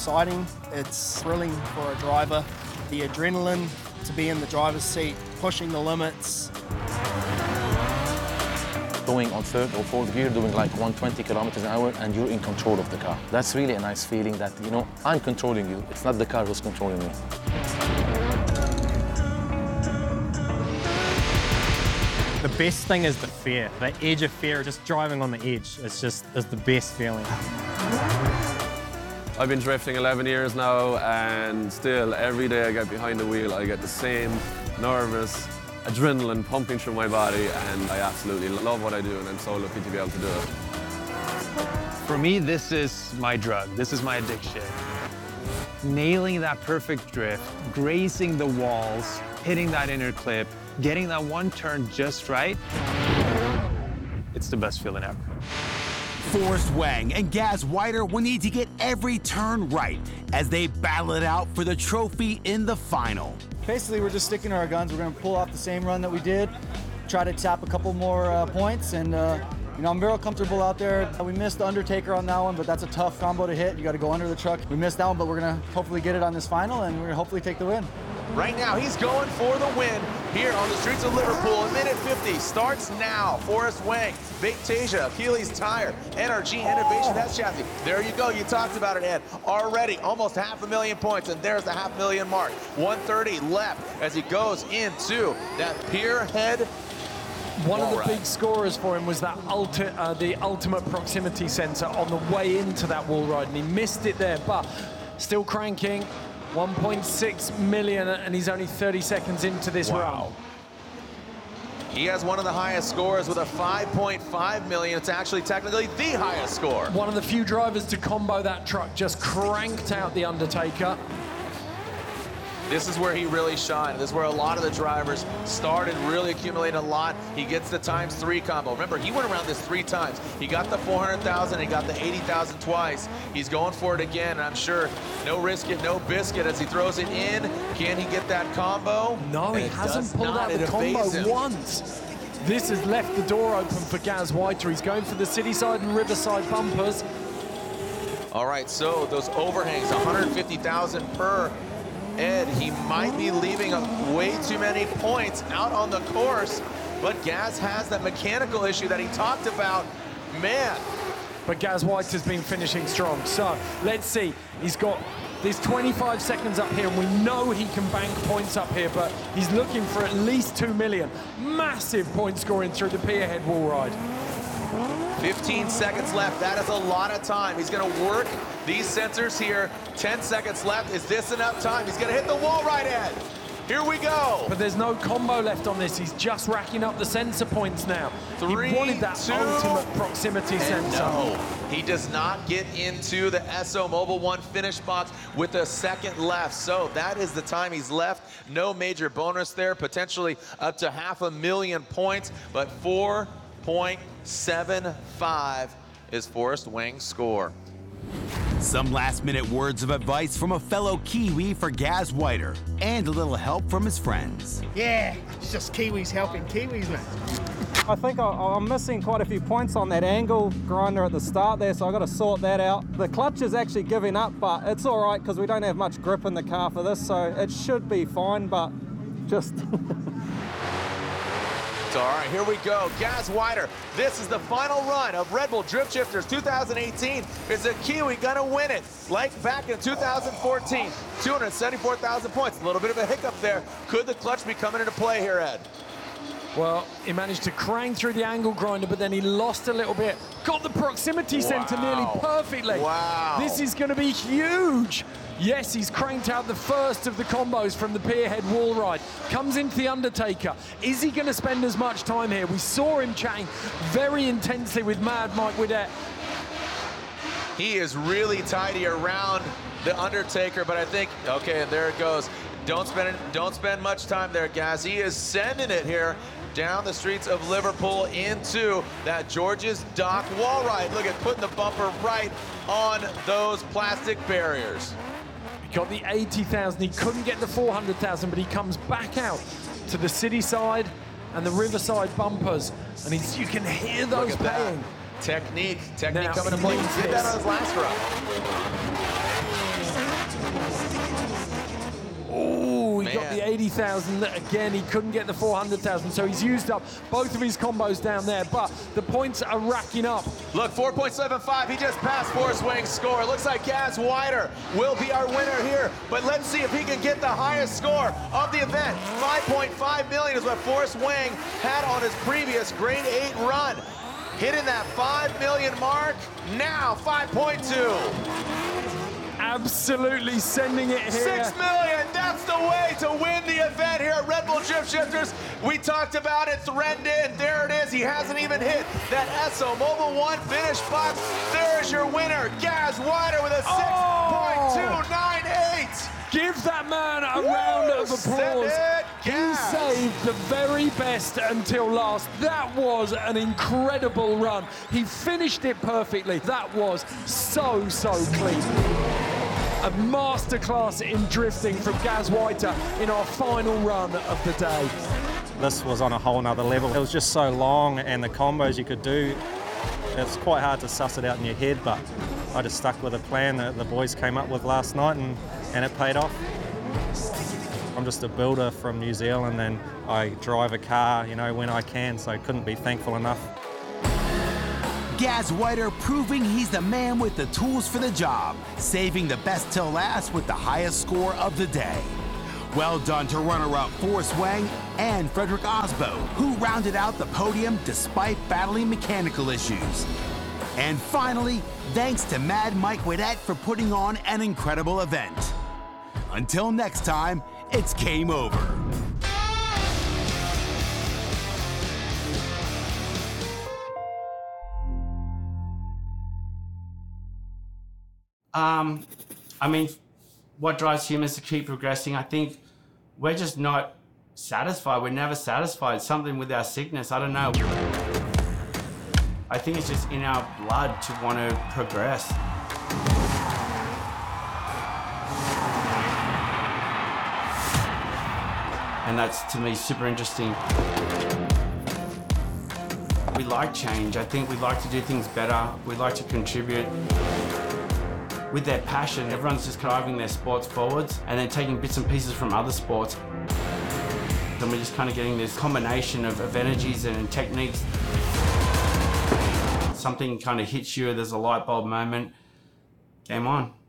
exciting. It's thrilling for a driver. The adrenaline to be in the driver's seat, pushing the limits. Going on third or fourth gear, doing like 120 kilometers an hour, and you're in control of the car. That's really a nice feeling that, you know, I'm controlling you. It's not the car who's controlling me. The best thing is the fear, the edge of fear, just driving on the edge. It's the best feeling. I've been drifting 11 years now, and still every day I get behind the wheel, I get the same nervous adrenaline pumping through my body, and I absolutely love what I do, and I'm so lucky to be able to do it. For me, this is my drug. This is my addiction. Nailing that perfect drift, grazing the walls, hitting that inner clip, getting that one turn just right, it's the best feeling ever. Forrest Wang and Gaz Whiter will need to get every turn right as they battle it out for the trophy in the final. Basically, we're just sticking to our guns. We're going to pull off the same run that we did, try to tap a couple more points, and you know, I'm very comfortable out there. We missed the Undertaker on that one, but that's a tough combo to hit. You got to go under the truck. We missed that one, but we're going to hopefully get it on this final, and we're going to hopefully take the win. Right now, he's going for the win here on the streets of Liverpool. A minute 50 starts now. Forrest Wang, Betasia, Achilles Tire, NRG Innovation, that's chassis. There you go, you talked about it, Ed. Already almost 500,000 points, and there's the 500,000 mark. 130 left as he goes into that pier head. One of the big scorers for him was that the ultimate proximity sensor on the way into that wall ride, and he missed it there, but still cranking. 1.6 million, and he's only 30 seconds into this round. He has one of the highest scores with a 5.5 million. It's actually technically the highest score. One of the few drivers to combo that truck, just cranked out the Undertaker. This is where he really shined. This is where a lot of the drivers started really accumulating a lot. He gets the ×3 combo. Remember, he went around this 3 times. He got the 400,000, he got the 80,000 twice. He's going for it again, and I'm sure no risk it, no biscuit as he throws it in. Can he get that combo? No, he hasn't pulled out the combo once. This has left the door open for Gaz Whiter. He's going for the Cityside and Riverside bumpers. All right, so those overhangs, 150,000 per. Ed, he might be leaving way too many points out on the course, but Gaz has that mechanical issue that he talked about. Man. But Gaz Whiter's been finishing strong. So let's see. He's got this 25 seconds up here, and we know he can bank points up here, but he's looking for at least 2 million. Massive point scoring through the Pierhead wall ride. 15 seconds left. That is a lot of time. He's going to work these sensors here. 10 seconds left. Is this enough time? He's going to hit the wall right, Ed. Here we go. But there's no combo left on this. He's just racking up the sensor points now. 3, he wanted that 2, ultimate proximity sensor. No, he does not get into the SO Mobile One finish box with a second left. So that is the time he's left. No major bonus there. Potentially up to 500,000 points, but 4.75 is Forrest Wang's score. Some last-minute words of advice from a fellow Kiwi for Gaz Whiter, and a little help from his friends. Yeah, it's just Kiwis helping Kiwis, man. I think I'm missing quite a few points on that angle grinder at the start there, so I've got to sort that out. The clutch is actually giving up, but it's all right because we don't have much grip in the car for this, so it should be fine, but just... All right, here we go. Gaz Whiter. This is the final run of Red Bull Drift Shifters 2018. Is the Kiwi going to win it? Like back in 2014, 274,000 points. A little bit of a hiccup there. Could the clutch be coming into play here, Ed? Well, he managed to crank through the angle grinder, but then he lost a little bit. Got the proximity sensor nearly perfectly. Wow. This is going to be huge. Yes, he's cranked out the first of the combos from the Pierhead wall ride. Comes into the Undertaker. Is he going to spend as much time here? We saw him chatting very intensely with Mad Mike Widett. He is really tidy around the Undertaker, but I think, okay, there it goes. Don't spend much time there, Gaz. He is sending it here down the streets of Liverpool into that George's Dock wall ride. Look at putting the bumper right on those plastic barriers. Got the 80,000, he couldn't get the 400,000, but he comes back out to the Cityside and the Riverside bumpers, and you can hear those paying. Technique now, coming to play. He He did that on his last run. Oh, he got the 80,000 again. He couldn't get the 400,000, so he's used up both of his combos down there, but the points are racking up. Look, 4.75, he just passed Forrest Wang's score. Looks like Gaz Wider will be our winner here, but let's see if he can get the highest score of the event. 5.5 million is what Forrest Wang had on his previous grade 8 run. Hitting that 5 million mark, now 5.2. Absolutely sending it here. 6 million, that's the way to win the event here at Red Bull Drift Shifters. We talked about it, threatened in, there it is. He hasn't even hit that Esso Mobil 1 finish box. There's your winner, Gaz Wider with a 6.298. Give that man a round of applause. He saved the very best until last. That was an incredible run. He finished it perfectly. That was so, so clean. A masterclass in drifting from Gaz Wider in our final run of the day. This was on a whole nother level. It was just so long, and the combos you could do, it's quite hard to suss it out in your head, but I just stuck with a plan that the boys came up with last night, and it paid off. I'm just a builder from New Zealand, and I drive a car, you know, when I can, so I couldn't be thankful enough. Gaz Wider proving he's the man with the tools for the job, saving the best till last with the highest score of the day. Well done to runner-up Forrest Wang and Frederick Osbo, who rounded out the podium despite battling mechanical issues. And finally, thanks to Mad Mike Whiddett for putting on an incredible event. Until next time, it's game over. I mean, what drives humans to keep progressing? I think we're just not satisfied. We're never satisfied. Something with our sickness, I don't know. I think it's just in our blood to want to progress. And that's, to me, super interesting. We like change. I think we like to do things better. We like to contribute. With their passion, everyone's just driving their sports forwards and then taking bits and pieces from other sports. And we're just kind of getting this combination of energies and techniques. Something kind of hits you, there's a light bulb moment, game on.